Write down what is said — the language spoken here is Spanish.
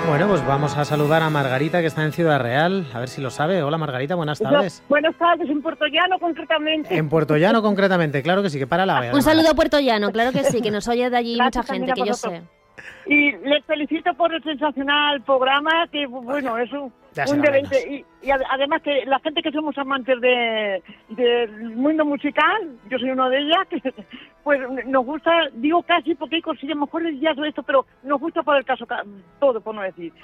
Bueno, pues vamos a saludar a Margarita, que está en Ciudad Real, a ver si lo sabe. Hola Margarita, buenas tardes. Buenas tardes, en Puerto Llano concretamente. En Puerto Llano concretamente, claro que sí, que para la vea. Un saludo a Puerto Llano, claro que sí, que nos oye de allí Gracias mucha gente, que yo sé. Y les felicito por el sensacional programa, que bueno, es un deleite. Y además que la gente que somos amantes del mundo musical, yo soy uno de ellas, que pues nos gusta, digo casi porque hay cosillas mejores ya de esto, pero nos gusta por el caso todo, por no decir.